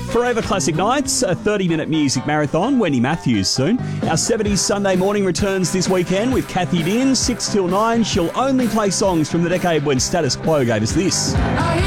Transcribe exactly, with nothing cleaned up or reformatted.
Forever Classic Nights, a thirty-minute music marathon. Wendy Matthews soon. Our seventies Sunday morning returns this weekend with Kathy Dean, six till nine. She'll only play songs from the decade when Status Quo gave us this.